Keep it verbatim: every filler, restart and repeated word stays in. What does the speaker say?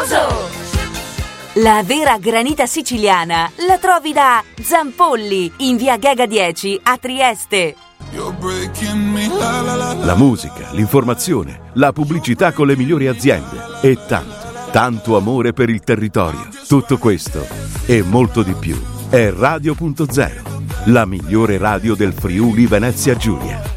Favoloso! La vera granita siciliana la trovi da Zampolli, in via Gega dieci a Trieste. La musica, l'informazione, la pubblicità con le migliori aziende e tanto, tanto amore per il territorio. Tutto questo e molto di più è Radio punto zero, la migliore radio del Friuli Venezia Giulia.